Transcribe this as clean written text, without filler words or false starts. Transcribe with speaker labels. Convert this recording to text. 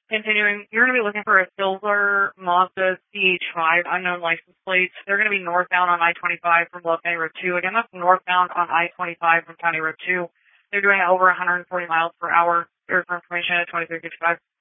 Speaker 1: Continuing, you're going to be looking for a silver Mazda CH-5, unknown license plates. They're going to be northbound on I-25 from Love County Road 2. Again, that's northbound on I-25 from County Road 2. They're doing over 140 miles per hour. There's information at 2355.